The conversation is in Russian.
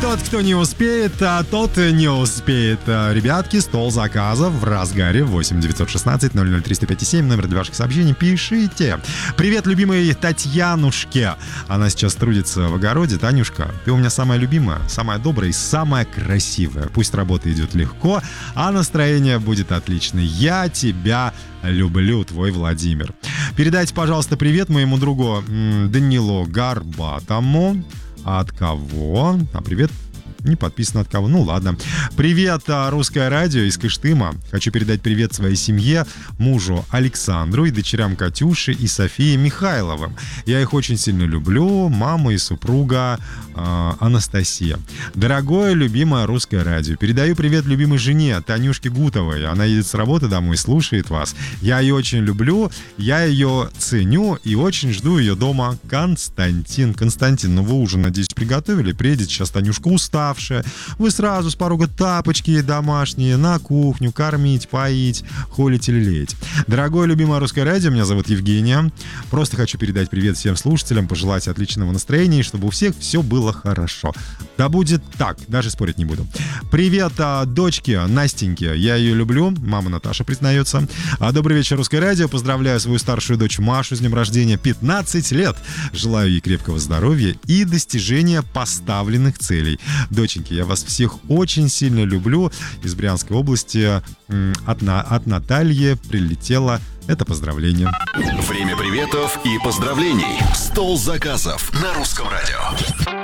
Тот, кто не успеет, тот не успеет. Ребятки, стол заказов в разгаре. 8 916 00 305,7. Номер для ваших сообщений. Пишите. Привет, любимой Татьянушке. Она сейчас трудится в огороде. Танюшка, ты у меня самая любимая, самая добрая и самая красивая. Пусть работа идет легко, а настроение будет отличное. Я тебя люблю, твой Владимир. Передайте, пожалуйста, привет моему другу Данилу Горбатому. От кого? А привет не подписано от кого. Ну ладно. Привет, Русское радио из Кыштыма. Хочу передать привет своей семье, мужу Александру и дочерям Катюше и Софии Михайловым. Я их очень сильно люблю. Мама и супруга Анастасия. Дорогое, любимое Русское радио. Передаю привет любимой жене Танюшке Гутовой. Она едет с работы домой, слушает вас. Я ее очень люблю, я ее ценю и очень жду ее дома. Константин, ну вы ужин, надеюсь, приготовили. Приедет сейчас Танюшка уставшая. Вы сразу с порога тапочки домашние на кухню, кормить, поить, холить или леять. Дорогое, любимое Русское радио, меня зовут Евгения. Просто хочу передать привет всем слушателям, пожелать отличного настроения, и чтобы у всех все было хорошо. Да будет так, даже спорить не буду. Привет дочке Настеньке, я ее люблю, мама Наташа признается. Добрый вечер, Русское радио, поздравляю свою старшую дочь Машу с днем рождения, 15 лет. Желаю ей крепкого здоровья и достижения поставленных целей. Доченьки, я вас всех очень сильно люблю. Из Брянской области от Натальи прилетело это поздравление. Время приветов и поздравлений. Стол заказов на Русском радио.